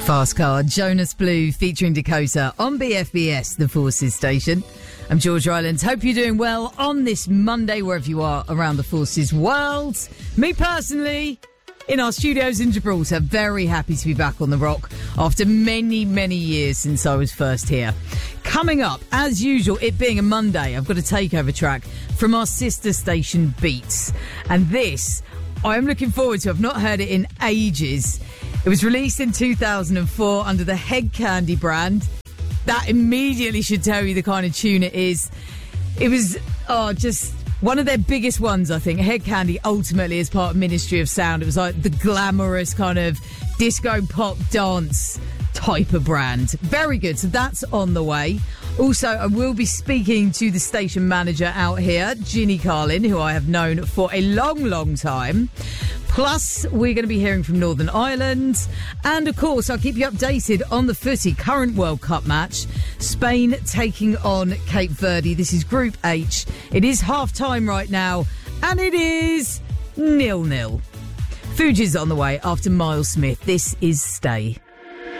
Fast Car, Jonas Blue featuring Dakota on BFBS, the Forces station. I'm George Rylands. Hope you're doing well on this Monday, wherever you are around the Forces world. Me personally, in our studios in Gibraltar, very happy to be back on the rock after many, many years since I was first here. Coming up, as usual, it being a Monday, I've got a takeover track from our sister station Beats. And this, I'm looking forward to. I've not heard it in ages. It was released in 2004 under the Head Candy brand. That immediately should tell you the kind of tune it is. It was just one of their biggest ones, I think. Head Candy ultimately is part of Ministry of Sound. It was like the glamorous kind of disco pop dance type of brand. Very good. So that's on the way. Also, I will be speaking to the station manager out here, Ginny Carlin, who I have known for a long, long time. Plus, we're going to be hearing from Northern Ireland. And, of course, I'll keep you updated on the footy current World Cup match. Spain taking on Cape Verde. This is Group H. It is half-time right now. And it is 0-0. Fuji's on the way after Miles Smith. This is Stay.